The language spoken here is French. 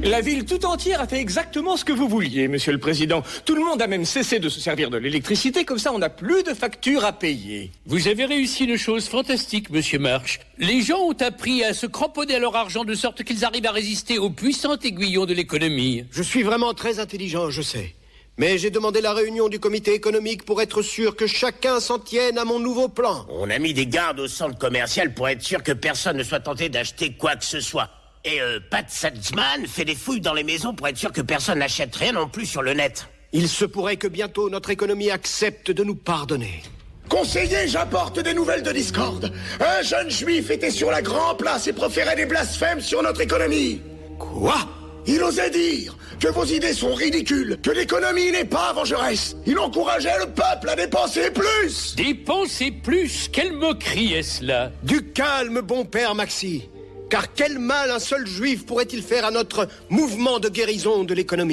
La ville tout entière a fait exactement ce que vous vouliez, Monsieur le Président. Tout le monde a même cessé de se servir de l'électricité, comme ça on n'a plus de factures à payer. Vous avez réussi une chose fantastique, Monsieur March. Les gens ont appris à se cramponner à leur argent de sorte qu'ils arrivent à résister aux puissants aiguillons de l'économie. Je suis vraiment très intelligent, je sais. Mais j'ai demandé la réunion du comité économique pour être sûr que chacun s'en tienne à mon nouveau plan. On a mis des gardes au centre commercial pour être sûr que personne ne soit tenté d'acheter quoi que ce soit. Et Pat Saltzman fait des fouilles dans les maisons pour être sûr que personne n'achète rien non plus sur le net. Il se pourrait que bientôt notre économie accepte de nous pardonner. Conseiller, j'apporte des nouvelles de Discord. Un jeune juif était sur la grande place et proférait des blasphèmes sur notre économie. Quoi ? Il osait dire que vos idées sont ridicules, que l'économie n'est pas vengeresse. Il encourageait le peuple à dépenser plus. Dépenser plus? Quelle moquerie est-ce là? Du calme, bon père Maxi. Car quel mal un seul juif pourrait-il faire à notre mouvement de guérison de l'économie ?